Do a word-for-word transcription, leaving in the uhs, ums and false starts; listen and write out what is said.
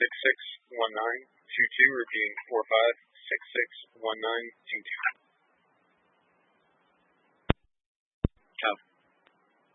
six six one nine two two. Repeating four five six six one nine two two. Ciao.